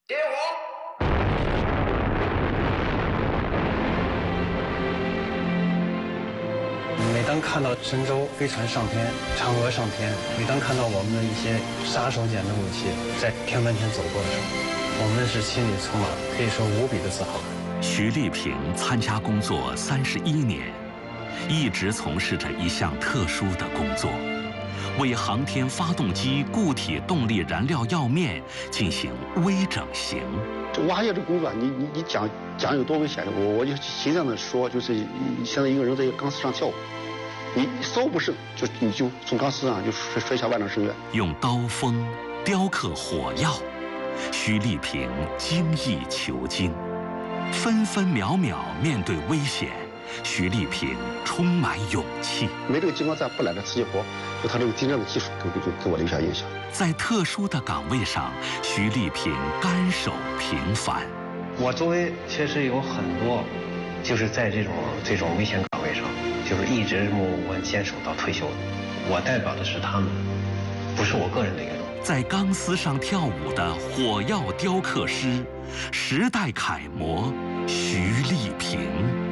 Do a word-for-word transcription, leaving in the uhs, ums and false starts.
点火！ 每当看到神舟飞船上天，嫦娥上天，每当看到我们的一些杀手锏的武器在天门前走过的时候，我们是心里充满可以说无比的自豪。 徐立平参加工作三十一年，一直从事着一项特殊的工作，为航天发动机固体动力燃料药面进行微整形。 这挖药这工作，你你你讲讲有多危险？我我就形象的说，就是现在一个人在一个钢丝上跳舞，你稍不慎就你就从钢丝上就摔摔下万丈深渊。 用刀锋雕刻火药，徐立平精益求精。分分秒秒面对危险，徐立平充满勇气。 没这个激光站不来的瓷器活，就他这个精湛的技术给给给我留下印象。 在特殊的岗位上，徐立平甘守平凡。 我周围确实有很多，就是在这种这种危险岗位上，就是一直默默坚守到退休的。我代表的是他们，不是我个人的一个。 在钢丝上跳舞的火药雕刻师，时代楷模徐立平。